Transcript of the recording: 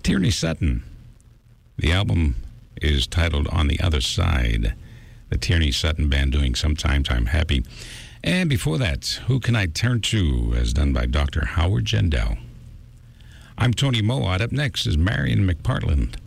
Tierney Sutton. The album is titled On the Other Side. The Tierney Sutton Band doing Sometimes I'm Happy. And before that, Who Can I Turn To, as done by Dr. Howard Jendell. I'm Tony Mowatt. Up next is Marion McPartland.